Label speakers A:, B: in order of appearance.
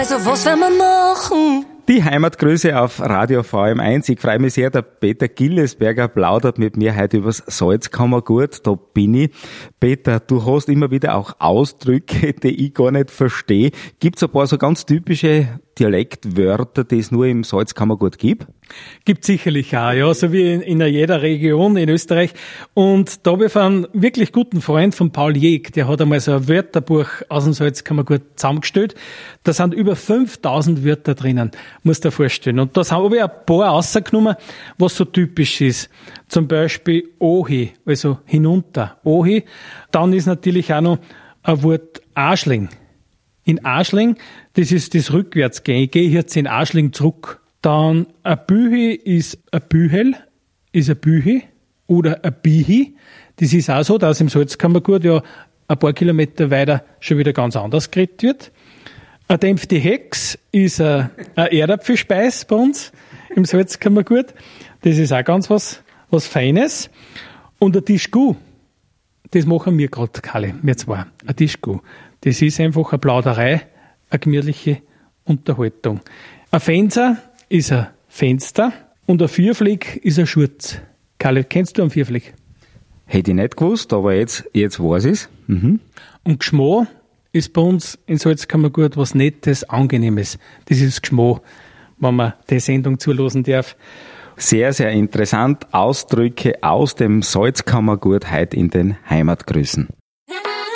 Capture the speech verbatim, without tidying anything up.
A: Also was werden wir machen?
B: Die Heimatgrüße auf Radio V M eins. Ich freue mich sehr, der Peter Gillesberger plaudert mit mir heute übers Salzkammergut. Da bin ich. Peter, du hast immer wieder auch Ausdrücke, die ich gar nicht verstehe. Gibt es ein paar so ganz typische Dialektwörter, die es nur im Salzkammergut gibt?
C: Gibt sicherlich auch, ja, so wie in, in jeder Region in Österreich. Und da habe ich einen wirklich guten Freund von Paul Jeg, der hat einmal so ein Wörterbuch aus dem Salzkammergut zusammengestellt. Da sind über fünftausend Wörter drinnen, musst du dir vorstellen. Und da habe ich ein paar rausgenommen, was so typisch ist. Zum Beispiel Ohi, also hinunter, Ohi. Dann ist natürlich auch noch ein Wort Arschling. In Arschling, das ist das Rückwärtsgehen. Ich gehe jetzt in Arschling zurück. Dann ein Bühi ist ein Bühel, ist ein Bühi oder ein Bihi. Das ist auch so, dass im Salzkammergut ja ein paar Kilometer weiter schon wieder ganz anders geredet wird. Eine dämpfte Hex ist ein, ein Erdäpfelspeis bei uns im Salzkammergut. Das ist auch ganz was, was Feines. Und ein Tischgu, das machen wir gerade, Kalle, wir zwei. Ein Tischgu. Das ist einfach eine Plauderei, eine gemütliche Unterhaltung. Ein Fenster ist ein Fenster und ein Vierflick ist ein Schurz. Kalle, kennst du einen Vierflick?
B: Hätte ich nicht gewusst, aber jetzt, jetzt weiß ich's. Mhm.
C: Und Gschmo ist bei uns in Salzkammergut was Nettes, Angenehmes. Das ist Gschmo, wenn man die Sendung zulassen darf.
B: Sehr, sehr interessant. Ausdrücke aus dem Salzkammergut heute in den Heimatgrüßen.